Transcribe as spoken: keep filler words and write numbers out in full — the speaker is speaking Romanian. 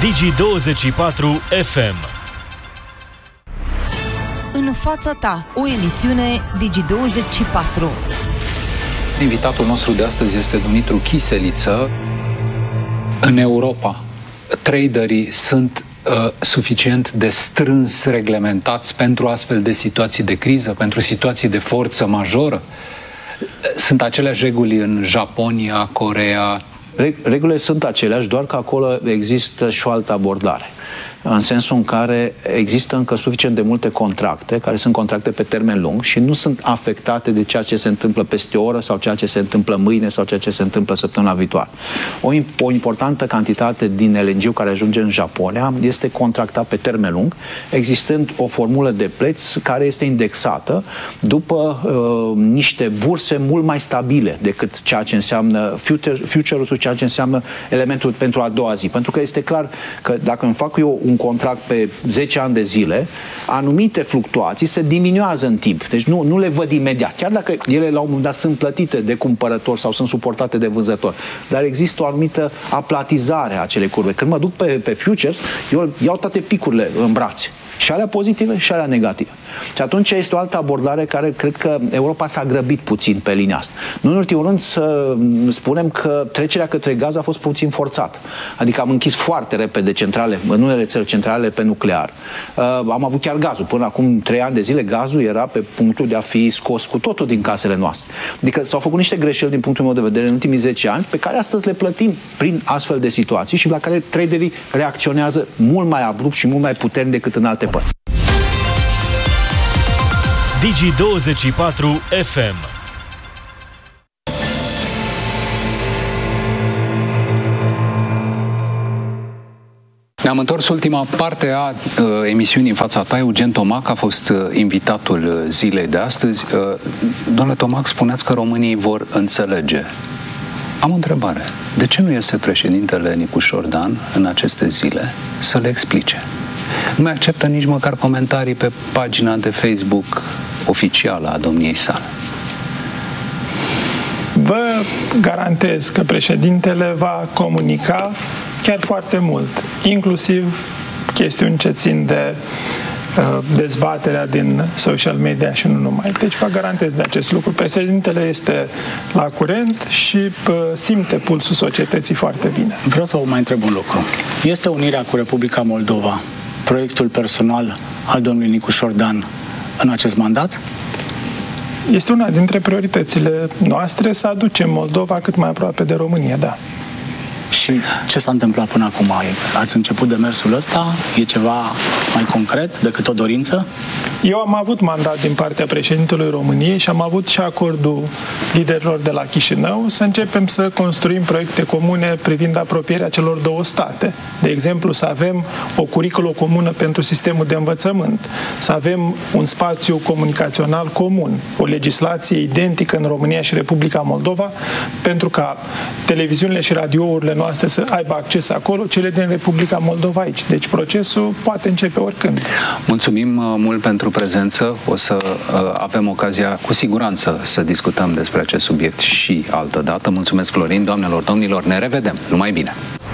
Digi douăzeci și patru F M. În fața ta, o emisiune Digi douăzeci și patru. Invitatul nostru de astăzi este Dumitru Chiseliță. În Europa, traderii sunt uh, suficient de strâns reglementați pentru astfel de situații de criză, pentru situații de forță majoră? Sunt aceleași reguli în Japonia, Coreea? Regulile sunt aceleași, doar că acolo există și o altă abordare. În sensul în care există încă suficient de multe contracte, care sunt contracte pe termen lung și nu sunt afectate de ceea ce se întâmplă peste o oră sau ceea ce se întâmplă mâine sau ceea ce se întâmplă săptămâna viitoare. O, o importantă cantitate din L N G care ajunge în Japonia este contractat pe termen lung, existând o formulă de preț care este indexată după uh, niște burse mult mai stabile decât ceea ce înseamnă future, future-ul, ceea ce înseamnă elementul pentru a doua zi. Pentru că este clar că dacă îmi fac eu un contract pe zece ani de zile, anumite fluctuații se diminuează în timp. Deci nu, nu le văd imediat. Chiar dacă ele la un moment dat sunt plătite de cumpărător sau sunt suportate de vânzător. Dar există o anumită aplatizare a acelei curve. Când mă duc pe, pe futures, eu iau toate picurile în brațe. Și alea pozitive și alea negative. Și atunci este o altă abordare care cred că Europa s-a grăbit puțin pe linia asta. Nu în ultimul rând să spunem că trecerea către gaz a fost puțin forțată. Adică am închis foarte repede centrale, în unele țări centrale pe nuclear. Uh, am avut chiar gazul. Până acum trei ani de zile gazul era pe punctul de a fi scos cu totul din casele noastre. Adică s-au făcut niște greșeli din punctul meu de vedere în ultimii zece ani pe care astăzi le plătim prin astfel de situații și la care traderii reacționează mult mai abrupt și mult mai puternic decât în alte părți. Digi douăzeci și patru F M. Ne-am întors ultima parte a uh, emisiunii în fața ta. Eugen Tomac a fost uh, invitatul uh, zilei de astăzi. Uh, Doamne Tomac, spuneați că românii vor înțelege. Am o întrebare. De ce nu iese președintele Nicușor Dan în aceste zile să le explice? Nu mai acceptă nici măcar comentarii pe pagina de Facebook oficială a domniei sale. Vă garantez că președintele va comunica chiar foarte mult, inclusiv chestiuni ce țin de uh, dezbaterea din social media și nu numai. Deci vă garantez de acest lucru. Președintele este la curent și uh, simte pulsul societății foarte bine. Vreau să vă mai întreb un lucru. Este unirea cu Republica Moldova proiectul personal al domnului Nicușor Dan în acest mandat? Este una dintre prioritățile noastre să aducem Moldova cât mai aproape de România, da. Și ce s-a întâmplat până acum? Ați început demersul ăsta? E ceva mai concret decât o dorință? Eu am avut mandat din partea președintelui României și am avut și acordul liderilor de la Chișinău să începem să construim proiecte comune privind apropierea celor două state. De exemplu, să avem o curiculă comună pentru sistemul de învățământ, să avem un spațiu comunicațional comun, o legislație identică în România și Republica Moldova, pentru ca televiziunile și radiourile noastre să aibă acces acolo, cele din Republica Moldova aici. Deci procesul poate începe oricând. Mulțumim mult pentru prezență. O să uh, avem ocazia cu siguranță să discutăm despre acest subiect și altă dată. Mulțumesc, Florin. Doamnelor, domnilor, ne revedem. Numai bine!